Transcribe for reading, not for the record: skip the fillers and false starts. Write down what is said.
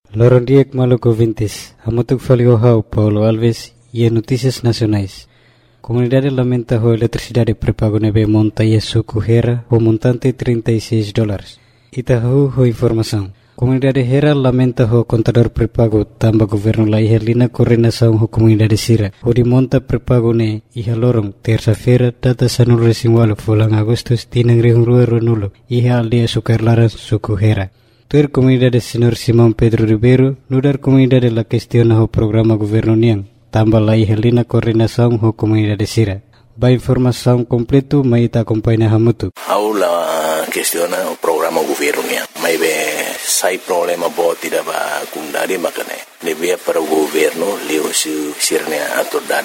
Lorondiek Maluco Vintes, Hamutuk Folio Paulo Alves e Notícias Nacionais. Comunidade lamenta a eletricidade pré-pago nebe monta e suco Hera o montante $36. Itahu ho informação. Comunidade Hera lamenta o contador pré-pago tamba governo la ihelina coordenação ho comunidade Sira. O de monta pré-pago ne iha lorong terça-feira data sanul resinwalo fulang Agustus tinang rihungrua ronulo iha aldea sukarlaran suco Hera. Tuer comunidade Senhor Simão Pedro Ribeiro nudar comunidade la questiona o programa governo niang tamba la ihelina coordenação ho comunidade Sira. Ba informação completo maita acompanha hamutu. Aula questiona o programa governo niang. Mai be sai problema bo tidak ba kundari makane. Lebih para governo leo su sirne atordad